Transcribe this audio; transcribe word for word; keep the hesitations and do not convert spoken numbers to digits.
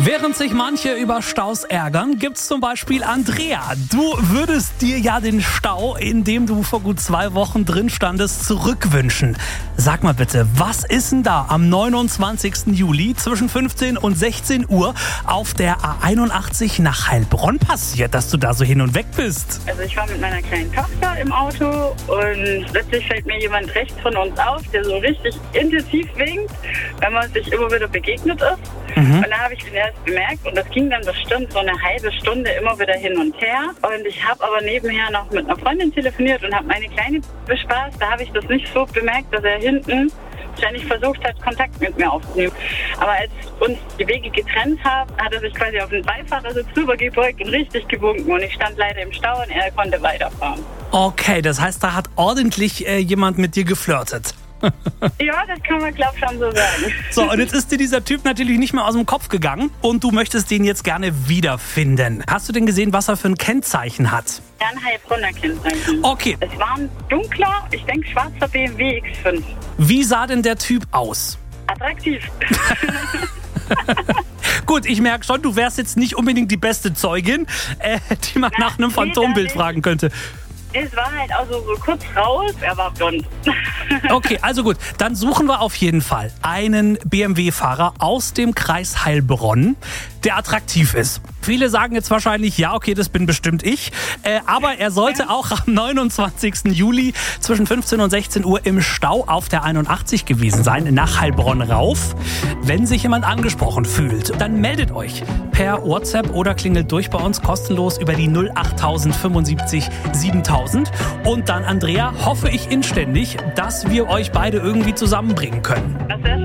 Während sich manche über Staus ärgern, gibt's zum Beispiel Andrea. Du würdest dir ja den Stau, in dem du vor gut zwei Wochen drin standest, zurückwünschen. Sag mal bitte, was ist denn da am neunundzwanzigsten Juli zwischen fünfzehn und sechzehn Uhr auf der A einundachtzig nach Heilbronn passiert, dass du da so hin und weg bist? Also ich war mit meiner kleinen Tochter im Auto und plötzlich fällt mir jemand rechts von uns auf, der so richtig intensiv winkt, wenn man sich immer wieder begegnet ist. Mhm. Und da habe ich ihn erst bemerkt und das ging dann bestimmt so eine halbe Stunde immer wieder hin und her. Und ich habe aber nebenher noch mit einer Freundin telefoniert und habe meine Kleine bespaßt. Da habe ich das nicht so bemerkt, dass er hinten wahrscheinlich versucht hat, Kontakt mit mir aufzunehmen. Aber als uns die Wege getrennt haben, hat er sich quasi auf den Beifahrersitz rübergebeugt und richtig gewunken. Und ich stand leider im Stau und er konnte weiterfahren. Okay, das heißt, da hat ordentlich äh, jemand mit dir geflirtet. Ja, das kann man, glaube ich, schon so sagen. So, und jetzt ist dir dieser Typ natürlich nicht mehr aus dem Kopf gegangen und du möchtest den jetzt gerne wiederfinden. Hast du denn gesehen, was er für ein Kennzeichen hat? Ja, ein Heilbronner Kennzeichen. Okay. Es war ein dunkler, ich denke schwarzer B M W X fünf. Wie sah denn der Typ aus? Attraktiv. Gut, ich merke schon, du wärst jetzt nicht unbedingt die beste Zeugin, äh, die man Na, nach einem nee, Phantombild gar nicht. fragen könnte. Es war halt auch so, so kurz raus, er war blond. Okay, also gut, dann suchen wir auf jeden Fall einen B M W-Fahrer aus dem Kreis Heilbronn, der attraktiv ist. Viele sagen jetzt wahrscheinlich, ja, okay, das bin bestimmt ich. Äh, aber er sollte auch am neunundzwanzigsten Juli zwischen fünfzehn und sechzehn Uhr im Stau auf der einundachtzig gewesen sein, nach Heilbronn rauf. Wenn sich jemand angesprochen fühlt, dann meldet euch per WhatsApp oder klingelt durch bei uns kostenlos über die null acht fünfundsiebzig siebentausend. Und dann, Andrea, hoffe ich inständig, dass wir euch beide irgendwie zusammenbringen können. Das wäre